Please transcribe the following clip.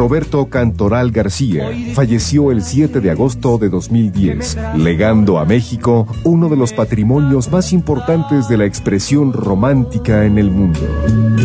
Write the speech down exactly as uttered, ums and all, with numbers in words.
Roberto Cantoral García falleció el siete de agosto de dos mil diez, legando a México uno de los patrimonios más importantes de la expresión romántica en el mundo.